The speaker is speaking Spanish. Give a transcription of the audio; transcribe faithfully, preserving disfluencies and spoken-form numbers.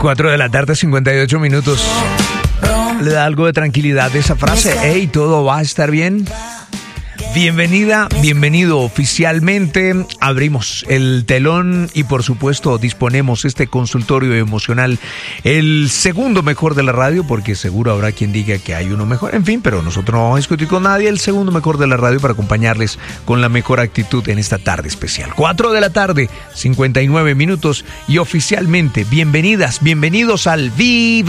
cuatro de la tarde, cincuenta y ocho minutos. ¿Le da algo de tranquilidad esa frase? Hey, ¿todo va a estar bien? Bienvenida, bienvenido oficialmente. Abrimos el telón y por supuesto disponemos este consultorio emocional, el segundo mejor de la radio, porque seguro habrá quien diga que hay uno mejor. En fin, pero nosotros no vamos a discutir con nadie. El segundo mejor de la radio para acompañarles con la mejor actitud en esta tarde especial. cuatro de la tarde, cincuenta y nueve minutos y oficialmente bienvenidas, bienvenidos al Viva